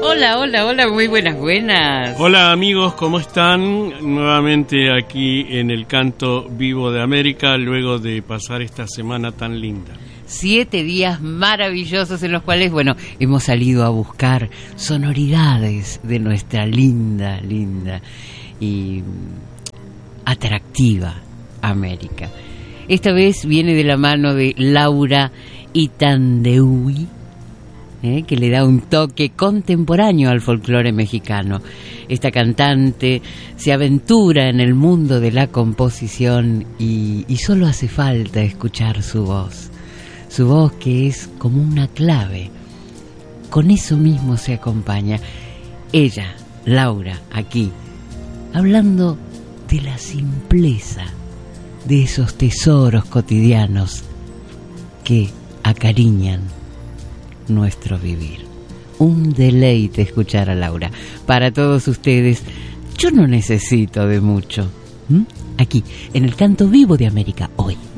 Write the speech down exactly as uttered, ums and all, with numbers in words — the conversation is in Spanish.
Hola, hola, hola, muy buenas, buenas. Hola amigos, ¿cómo están? Nuevamente aquí en el Canto Vivo de América, luego de pasar esta semana tan linda. Siete días maravillosos en los cuales, bueno, hemos salido a buscar sonoridades de nuestra linda, linda y atractiva América. Esta vez viene de la mano de Laura Itandeui, ¿eh? que le da un toque contemporáneo al folclore mexicano. Esta cantante se aventura en el mundo de la composición y, y solo hace falta escuchar su voz. Su voz que es como una clave. Con eso mismo se acompaña. Ella, Laura, aquí, hablando de la simpleza de esos tesoros cotidianos que acariñan nuestro vivir. Un deleite escuchar a Laura. Para todos ustedes, yo no necesito de mucho. ¿Mm? Aquí, en el Canto Vivo de América, hoy.